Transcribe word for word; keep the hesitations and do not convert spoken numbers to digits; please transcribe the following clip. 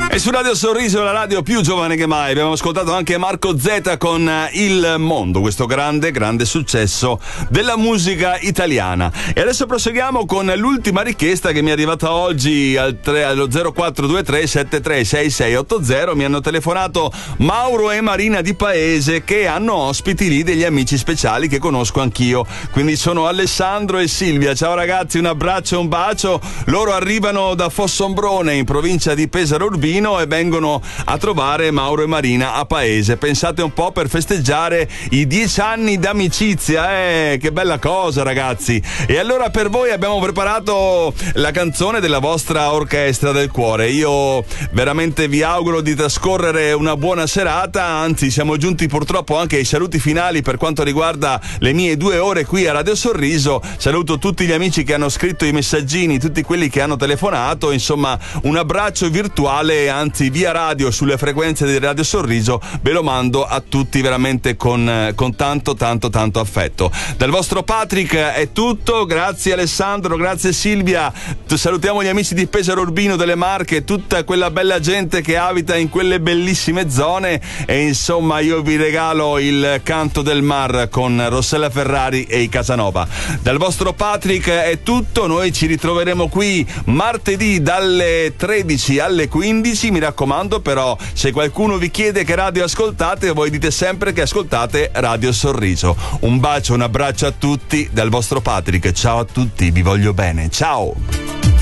E su Radio Sorriso, la radio più giovane che mai, abbiamo ascoltato anche Marco Z con Il Mondo, questo grande, grande successo della musica italiana. E adesso proseguiamo con l'ultima richiesta che mi è arrivata oggi al tre, allo zero quattro due tre sette tre sei sei otto zero. Mi hanno telefonato Mauro e Marina di Paese, che hanno ospiti lì degli amici speciali che conosco anch'io. Quindi sono Alessandro e Silvia. Ciao ragazzi, un abbraccio e un bacio. Loro arrivano da Fossombrone, in provincia di Pesaro Urbino, e vengono a trovare Mauro e Marina a Paese. Pensate un po', per festeggiare i dieci anni d'amicizia, eh, che bella cosa ragazzi. E allora per voi abbiamo preparato la canzone della vostra orchestra del cuore. Io veramente vi auguro di trascorrere una buona serata, anzi siamo giunti purtroppo anche ai saluti finali per quanto riguarda le mie due ore qui a Radio Sorriso. Saluto tutti gli amici che hanno scritto i messaggini, tutti quelli che hanno telefonato, insomma un abbraccio virtuale, anzi via radio sulle frequenze di Radio Sorriso, ve lo mando a tutti veramente con, con tanto tanto tanto affetto. Dal vostro Patrick è tutto, grazie Alessandro, grazie Silvia, salutiamo gli amici di Pesaro Urbino, delle Marche, tutta quella bella gente che abita in quelle bellissime zone, e insomma io vi regalo il Canto del Mar con Rossella Ferrari e i Casanova. Dal vostro Patrick è tutto, noi ci ritroveremo qui martedì dalle tredici alle quindici. Mi raccomando però, se qualcuno vi chiede che radio ascoltate, voi dite sempre che ascoltate Radio Sorriso. Un bacio, un abbraccio a tutti dal vostro Patrick. Ciao a tutti, vi voglio bene, ciao.